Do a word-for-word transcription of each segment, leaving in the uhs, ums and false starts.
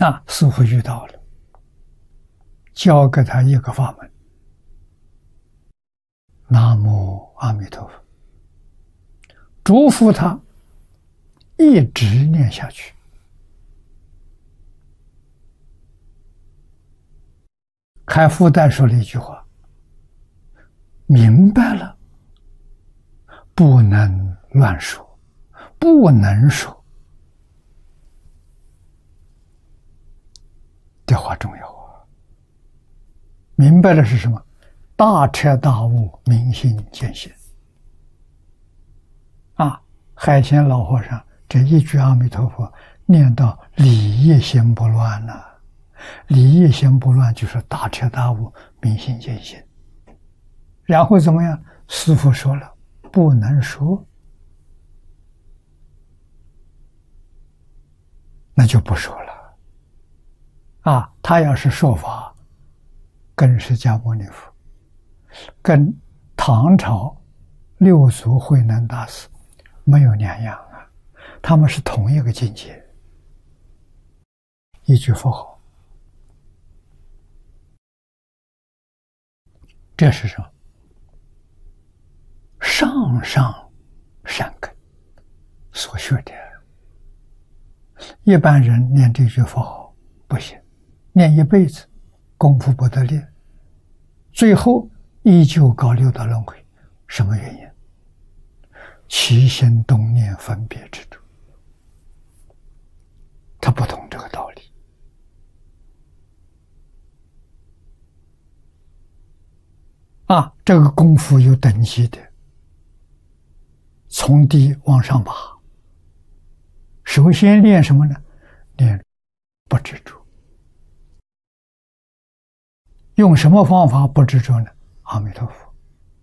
啊，师父遇到了，教给他一个法门：南无阿弥陀佛，嘱咐他一直念下去。还附带说了一句话：明白了，不能乱说，不能说。这话重要啊！明白了是什么？大彻大悟，明心见性。啊，海贤老和尚这一句阿弥陀佛念到理业心不乱了、啊。理业心不乱就是大彻大悟，明心见性。然后怎么样？师父说了，不能说，那就不说了。啊，他要是说法，跟释迦牟尼佛，跟唐朝六祖慧能大师没有两样啊，他们是同一个境界。一句佛号，这是什么？上上善根所学的。一般人念这句佛号不行，念一辈子功夫不得力，最后依旧搞六道轮回。什么原因？起心动念分别执着，他不懂这个道理。啊，这个功夫有等级的，从低往上爬。首先练什么呢？练不执着。用什么方法不执着呢？阿弥陀佛。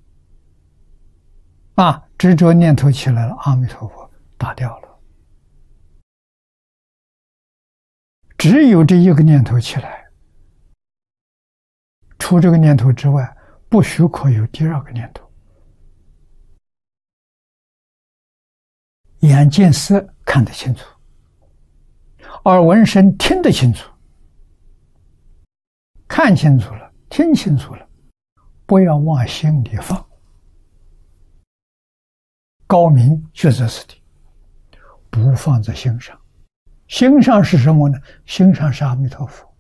啊，执着念头起来了，阿弥陀佛打掉了。只有这一个念头起来，除这个念头之外，不许可有第二个念头。眼见色看得清楚，耳闻声听得清楚，看清楚了，听清楚了，不要往心里放。高明觉则是的，不放在心上。心上是什么呢？心上是阿弥陀佛。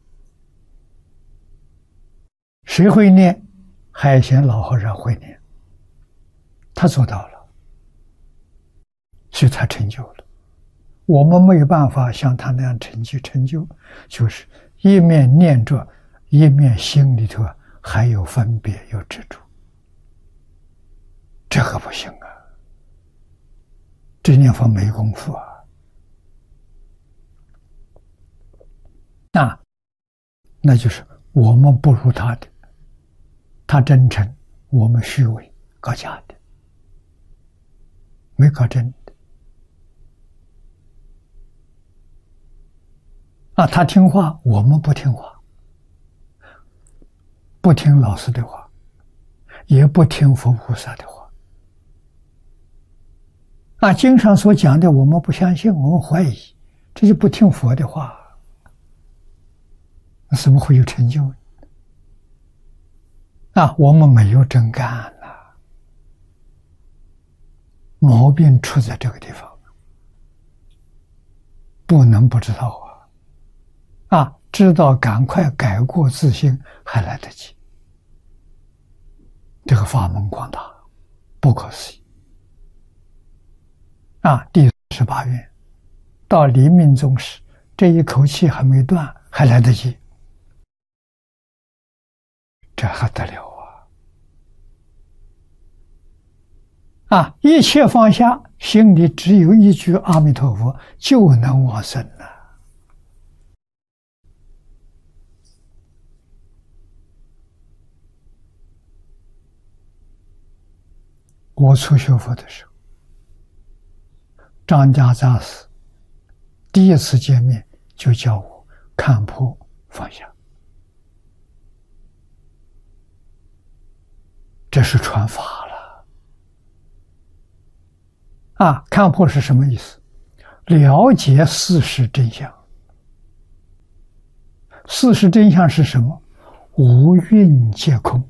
谁会念？海贤老和尚会念，他做到了，所以他成就了。我们没有办法像他那样成就成就，就是一面念着，一面心里头还有分别，有执着，这个不行啊！这念佛没功夫啊！那那就是我们不如他的，他真诚，我们虚伪，搞假的，没搞真的。啊，他听话，我们不听话，不听老师的话，也不听佛菩萨的话。啊，经上所讲的我们不相信，我们怀疑，这就不听佛的话，那怎么会有成就呢？啊，我们没有真干呐、啊，毛病出在这个地方，不能不知道啊！啊，知道赶快改过自新，还来得及。这个法门广大，不可思议。啊，第十八愿到黎明终时，这一口气还没断，还来得及，这还得了啊！啊，一切放下，心里只有一句阿弥陀佛，就能往生了。我初学佛的时候，张家大师第一次见面就叫我看破放下，这是传法了啊！看破是什么意思？了解事实真相， 事实真相是什么？无蕴皆空。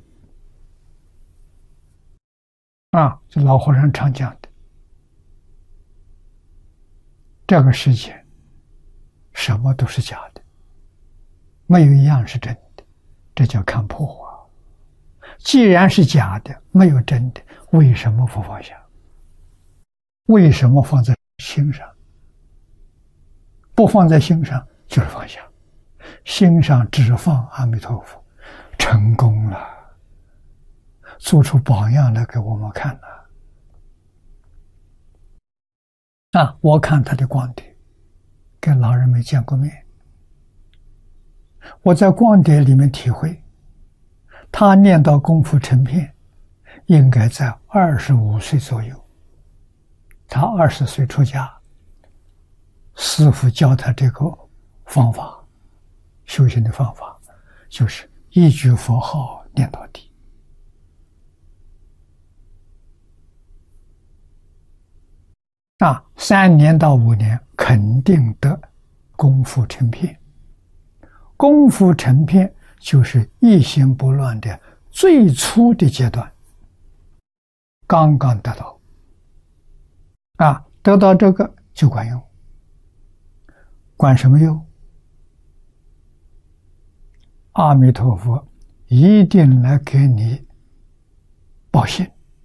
啊，这老和尚常讲的，这个世界什么都是假的，没有一样是真的，这叫看破啊。既然是假的，没有真的，为什么不放下？为什么放在心上？不放在心上就是放下，心上只放阿弥陀佛，成功了，做出榜样来给我们看了。啊，我看他的光碟，跟老人没见过面，我在光碟里面体会，他念到功夫成片，应该在二十五岁左右。他二十岁出家，师父教他这个方法，修行的方法，就是一句佛号念到底。啊，三年到五年肯定得功夫成片。功夫成片就是一心不乱的最初的阶段，刚刚得到。啊，得到这个就管用。管什么用？阿弥陀佛一定来给你报信，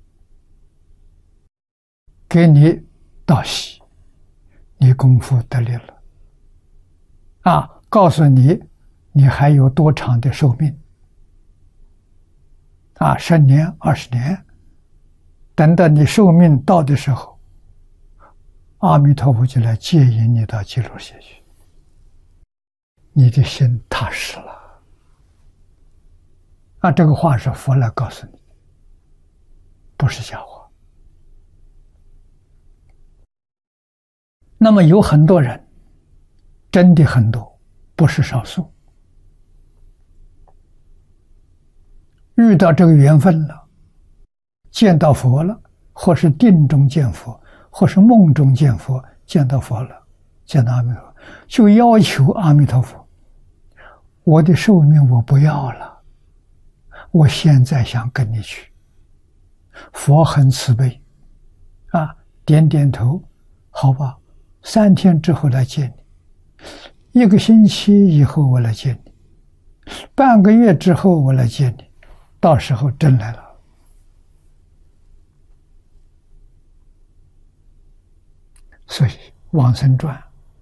给你道喜，你功夫得力了。啊，告诉你你还有多长的寿命，啊，十年、二十年，等到你寿命到的时候，阿弥陀佛就来接引你到极乐世界去，你的心踏实了。啊，这个话是佛来告诉你，不是假话。那么有很多人，真的很多，不是少数，遇到这个缘分了，见到佛了，或是定中见佛，或是梦中见佛，见到佛了，见到阿弥陀佛，就要求阿弥陀佛，我的寿命我不要了，我现在想跟你去。佛很慈悲，啊，点点头，好吧，三天之后来见你，一个星期以后我来见你，半个月之后我来见你，到时候真来了。所以往生传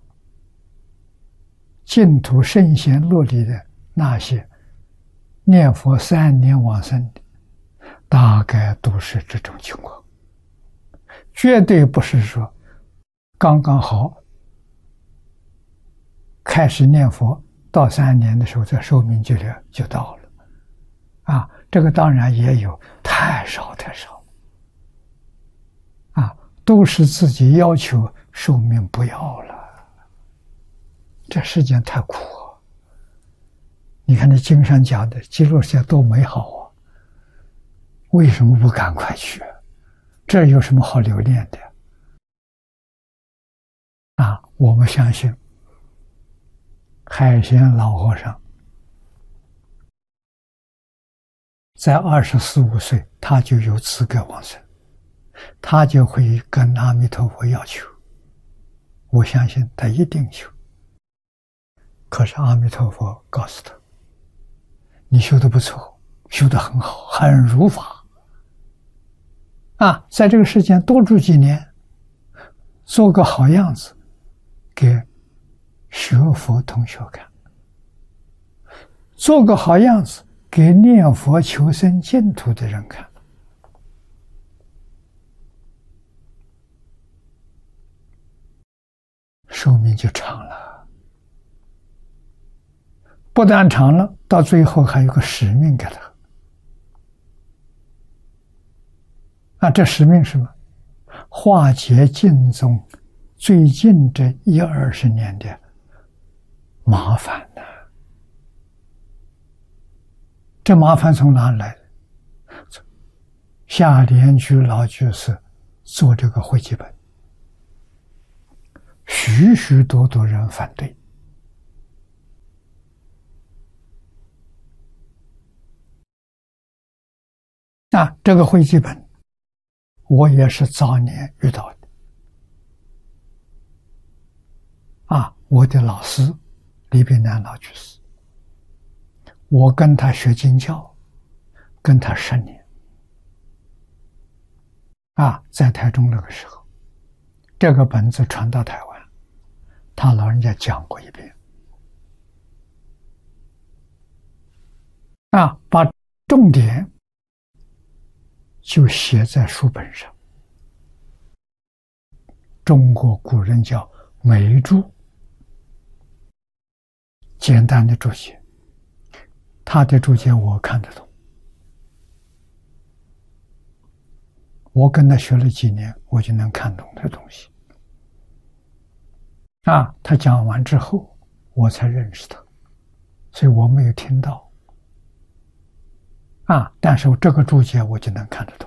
净土圣贤录里的那些念佛三年往生的，大概都是这种情况，绝对不是说刚刚好开始念佛到三年的时候，这寿命就就到了。啊，这个当然也有，太少太少。啊，都是自己要求寿命不要了，这世间太苦啊！你看那经上讲的极乐世界多美好啊，为什么不赶快去？这有什么好留恋的？啊，我们相信海贤老和尚在二十四五岁，他就有资格往生，他就会跟阿弥陀佛要求，我相信他一定求。可是阿弥陀佛告诉他，你修得不错，修得很好，很如法啊，在这个世间多住几年，做个好样子给学佛同学看，做个好样子给念佛求生净土的人看。寿命就长了，不但长了，到最后还有个使命给他。那这使命是什么？化解净宗最近这一二十年的麻烦呢、啊？这麻烦从哪来的？下莲居老居士做这个会集本，许许多多人反对， 啊，这个会记本，我也是早年遇到的。啊，我的老师李炳南老居士，我跟他学经教，跟他十年。啊，在台中那个时候，这个本子传到台湾，他老人家讲过一遍。啊，把重点就写在书本上。中国古人叫眉注，简单的注解，他的注解我看得懂。我跟他学了几年，我就能看懂的东西。啊，他讲完之后，我才认识他，所以我没有听到。啊，但是这个注解我就能看得懂。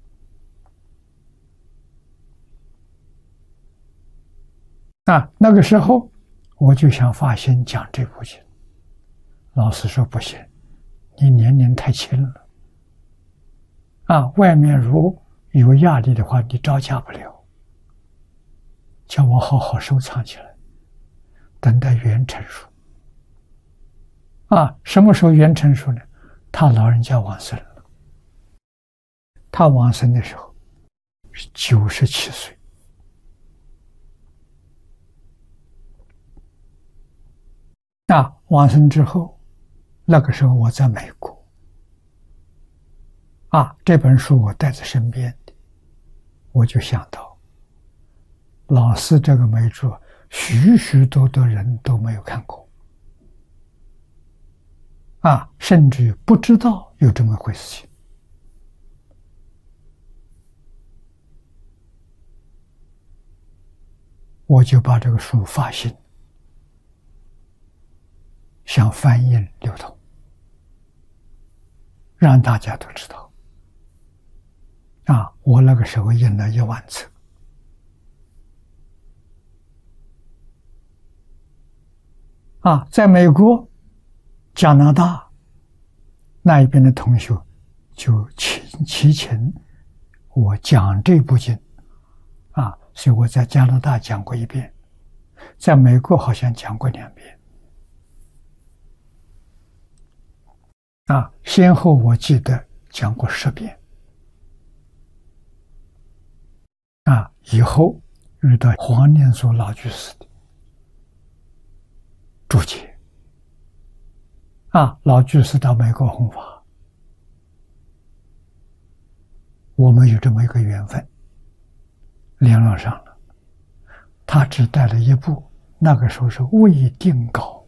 啊，那个时候我就想发心讲这部经，老师说不行，你年龄太轻了。啊，外面如有压力的话，你招架不了。叫我好好收藏起来，等待缘成熟。啊，什么时候缘成熟呢？他老人家往生了。他往生的时候是九十七岁。啊，往生之后，那个时候我在美国。啊，这本书我带在身边的，我就想到，老师这个眉注，许许多多人都没有看过。啊，甚至于不知道有这么回事情。我就把这个书发行，向翻印流通，让大家都知道。啊，我那个时候印了一万册。啊，在美国、加拿大那一边的同学就祈祈请我讲这部经。啊，所以我在加拿大讲过一遍，在美国好像讲过两遍。啊，先后我记得讲过十遍。啊，以后遇到黄念祖老居士的注解。啊，老居士到美国弘法，我们有这么一个缘分，联络上了。他只带了一部，那个时候是未定稿，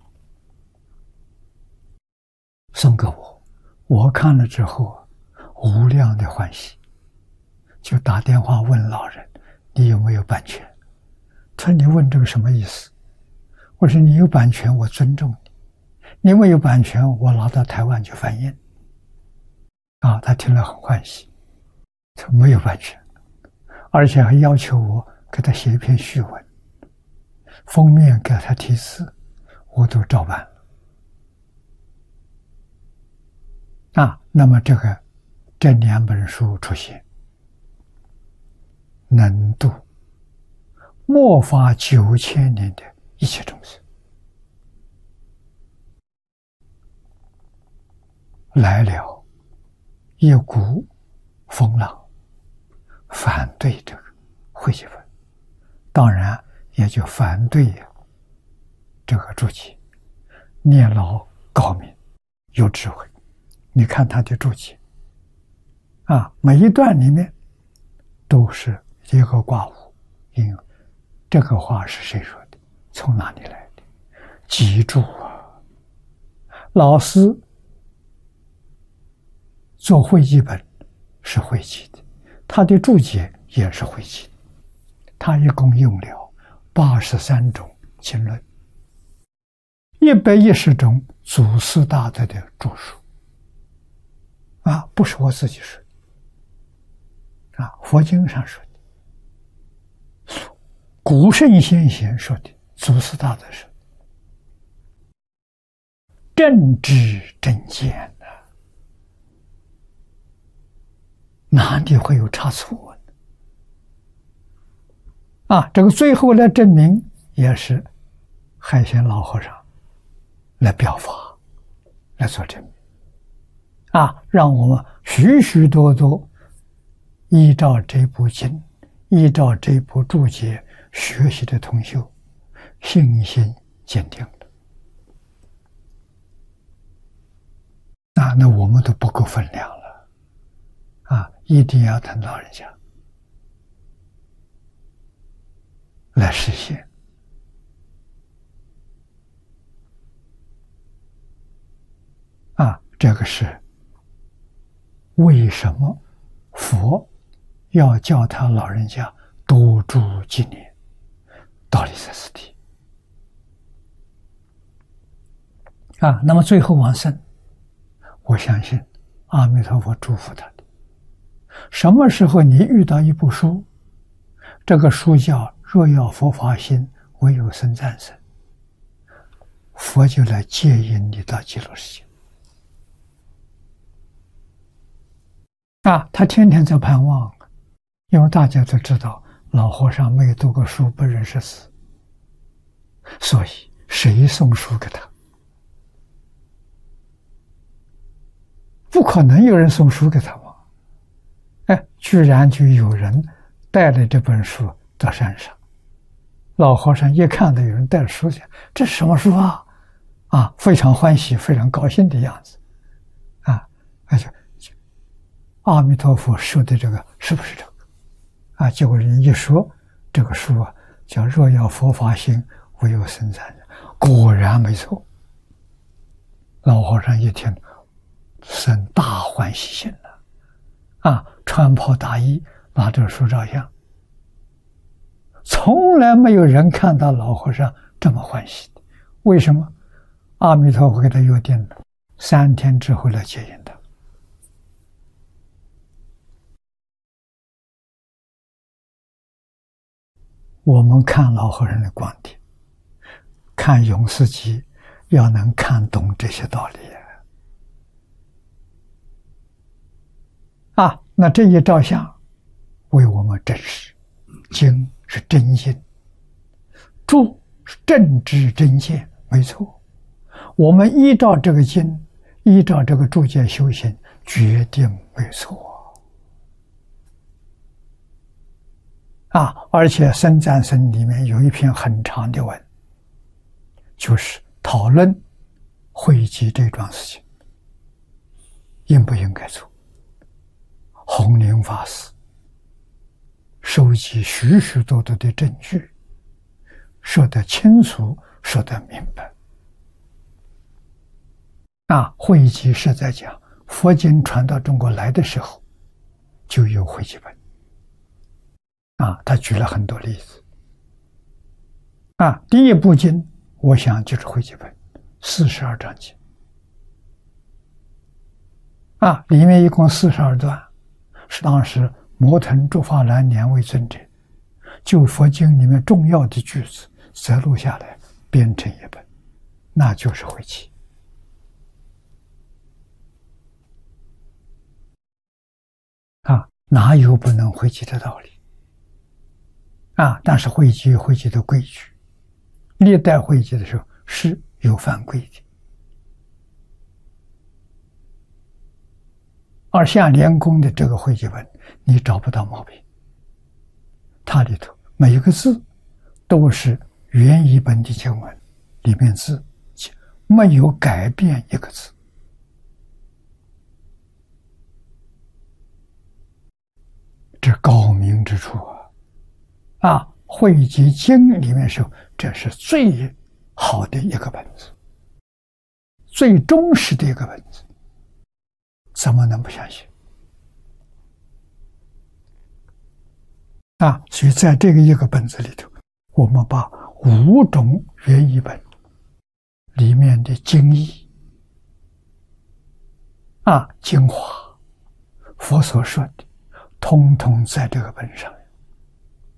送给我。我看了之后，无量的欢喜，就打电话问老人：“你有没有版权？”他说：“你问这个什么意思？”我说：“你有版权，我尊重你；你没有版权，我拿到台湾去翻印。”啊，他听了很欢喜，说没有版权，而且还要求我给他写一篇序文，封面给他题字，我都照办了。啊，那么这个这两本书出现，能度末法九千年的一切众生，来了一股风浪，反对这个会集本，当然也就反对这个注解。念老高明，有智慧。你看他的注解，啊，每一段里面都是一个卦物，因为这个话是谁说的？从哪里来的？记住啊！老师做会集本是会集的，他的注解也是会集的。他一共用了八十三种经论，一百一十种祖师大德的著述。啊，不是我自己说的，啊，佛经上说的，古圣先贤说的，祖师大德说的，正知正见呐、 哪里会有差错呢？啊，这个最后来证明，也是海鲜老和尚来表法，来做证明。啊，让我们许许多多依照这部经，依照这部注解学习的同修，信心坚定了。啊，那我们都不够分量了。啊，一定要等老人家来实现。啊，这个是为什么佛要叫他老人家多住几年？道理在此地。啊，那么最后往生，我相信阿弥陀佛祝福他的。什么时候你遇到一部书，这个书叫《若要佛法心，唯有僧赞身》，佛就来接引你到极乐世界。啊，他天天在盼望，因为大家都知道老和尚没有读过书，不认识字，所以谁送书给他？不可能有人送书给他嘛！哎，居然就有人带了这本书到山上，老和尚一看到有人带书去，这是什么书啊？啊，非常欢喜，非常高兴的样子，啊，而且阿弥陀佛说的这个是不是这个？啊，结果人一说这个书啊，叫若要佛法心，唯有僧赞身，果然没错。老和尚一听，生大欢喜心了，啊，穿袍大衣，拿着书照相。从来没有人看到老和尚这么欢喜的，为什么？阿弥陀佛给他约定了，三天之后来接引他。我们看老和尚的观点，看永世集，要能看懂这些道理啊！那这一照相为我们证实，经是真心，住是正知真见，没错。我们依照这个经，依照这个注解修行，决定没错啊！而且僧赞身里面有一篇很长的文，就是讨论汇集这桩事情应不应该做。弘宁法师收集许许多多的证据，说得清楚，说得明白。啊，汇集是在讲佛经传到中国来的时候就有汇集本。啊，他举了很多例子。啊，第一部经，我想就是汇集本，四十二章经。啊，里面一共四十二段，是当时摩腾竺法兰两位尊者就佛经里面重要的句子摘录下来，编成一本，那就是汇集。啊，哪有不能汇集的道理？啊，但是汇集汇集的规矩，历代汇集的时候是有犯规的。而像莲公的这个汇集本，你找不到毛病，它里头每一个字都是原译本的经文，里面字没有改变一个字。这高明之处啊！啊，汇集经里面说，这是最好的一个本子，最忠实的一个本子，怎么能不相信？啊，所以在这个一个本子里头，我们把五种原译本里面的经义啊精华，佛所说的，通通在这个本上